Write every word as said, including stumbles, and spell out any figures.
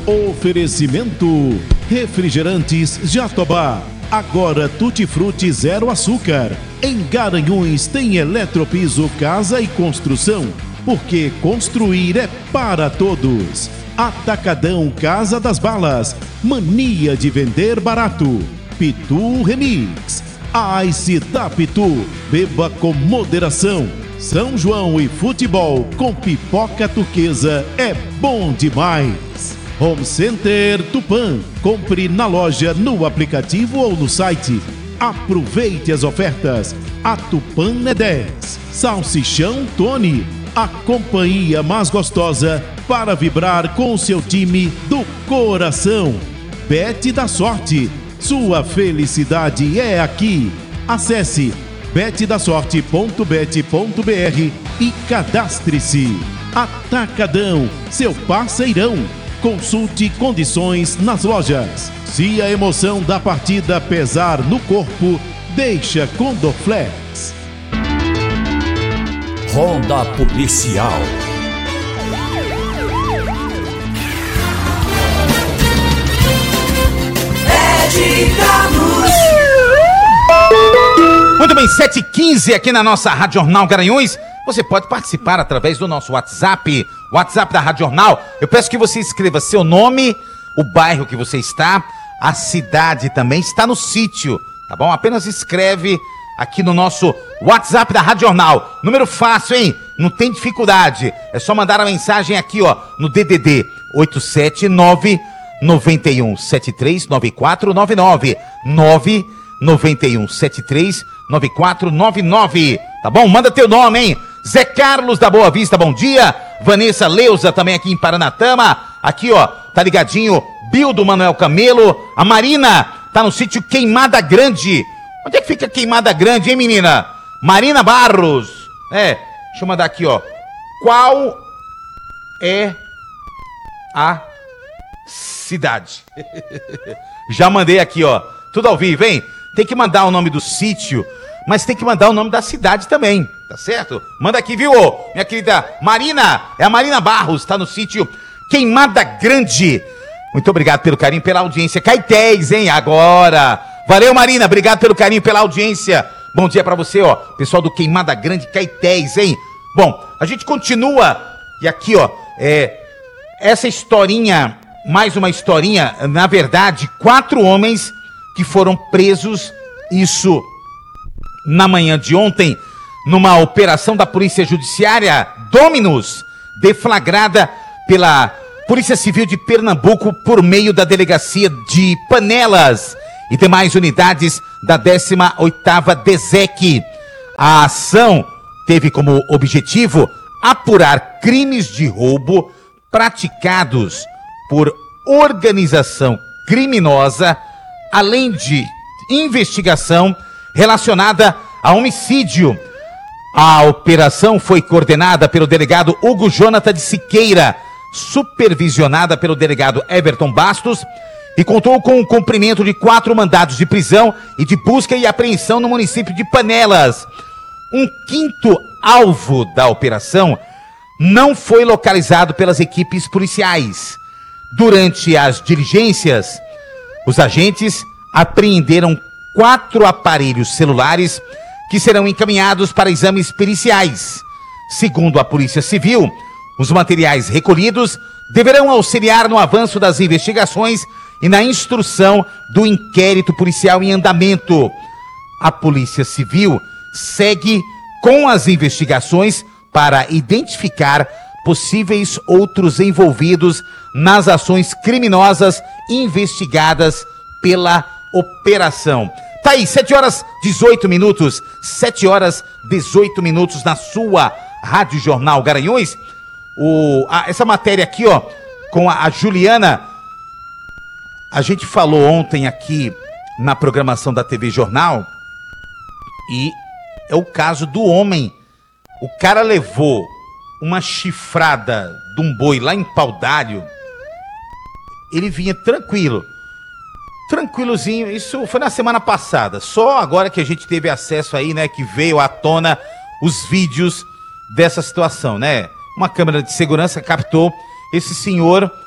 Oferecimento Refrigerantes Jatobá. Agora Tutti-Frutti zero açúcar. Em Garanhuns tem Eletropiso Casa e Construção, porque construir é para todos. Atacadão Casa das Balas. Mania de vender barato. Pitu Remix. Ice da Pitu. Beba com moderação. São João e futebol com pipoca turquesa é bom demais. Home Center Tupã. Compre na loja, no aplicativo ou no site. Aproveite as ofertas. A Tupã é dez. Salsichão Tony. A companhia mais gostosa para vibrar com o seu time do coração. Bet da Sorte. Sua felicidade é aqui. Acesse bet da sorte ponto bet ponto br e cadastre-se. Atacadão, seu parceirão. Consulte condições nas lojas. Se a emoção da partida pesar no corpo, deixa com Dorflex. Ronda Policial. Muito bem, sete e quinze aqui na nossa Rádio Jornal Garanhuns. Você pode participar através do nosso WhatsApp, WhatsApp da Rádio Jornal. Eu peço que você escreva seu nome, o bairro que você está, a cidade também, está no sítio, tá bom? Apenas escreve aqui no nosso WhatsApp da Rádio Jornal. Número fácil, hein? Não tem dificuldade. É só mandar a mensagem aqui, ó, no D D D oito sete nove, nove um sete três, nove quatro nove nove. nove nove um sete três, nove quatro nove nove. Tá bom? Manda teu nome, hein? Zé Carlos da Boa Vista, bom dia. Vanessa Leuza também aqui em Paranatama. Aqui, ó, tá ligadinho. Bill do Manuel Camelo. A Marina tá no sítio Queimada Grande. Onde é que fica Queimada Grande, hein, menina? Marina Barros. É, deixa eu mandar aqui, ó. Qual é a cidade? Já mandei aqui, ó. Tudo ao vivo, hein? Tem que mandar o nome do sítio, mas tem que mandar o nome da cidade também, tá certo? Manda aqui, viu, minha querida Marina? É a Marina Barros, tá no sítio Queimada Grande. Muito obrigado pelo carinho, pela audiência. Caetés, hein, agora. Valeu, Marina, obrigado pelo carinho, pela audiência. Bom dia pra você, ó, pessoal do Queimada Grande, Caetés, hein? Bom, a gente continua, e aqui, ó, é, essa historinha, mais uma historinha, na verdade, quatro homens que foram presos, isso na manhã de ontem, numa operação da Polícia Judiciária Dominus, deflagrada pela Polícia Civil de Pernambuco por meio da Delegacia de Panelas e demais unidades da décima oitava DESEC. A ação teve como objetivo apurar crimes de roubo praticados por organização criminosa, além de investigação relacionada a homicídio. A operação foi coordenada pelo delegado Hugo Jonathan de Siqueira, supervisionada pelo delegado Everton Bastos, e contou com o cumprimento de quatro mandados de prisão e de busca e apreensão no município de Panelas. Um quinto alvo da operação não foi localizado pelas equipes policiais. Durante as diligências, os agentes apreenderam quatro aparelhos celulares que serão encaminhados para exames periciais. Segundo a Polícia Civil, os materiais recolhidos deverão auxiliar no avanço das investigações e na instrução do inquérito policial em andamento. A Polícia Civil segue com as investigações para identificar possíveis outros envolvidos nas ações criminosas investigadas pela operação. Tá aí, sete horas dezoito minutos, sete horas dezoito minutos na sua Rádio Jornal Garanhuns. O, a, essa matéria aqui, ó, com a, a Juliana, a gente falou ontem aqui na programação da T V Jornal, e é o caso do homem. O cara levou uma chifrada de um boi lá em Paudalho. Ele vinha tranquilo, tranquilozinho. Isso foi na semana passada. Só agora que a gente teve acesso aí, né, que veio à tona os vídeos dessa situação, né? Uma câmera de segurança captou esse senhor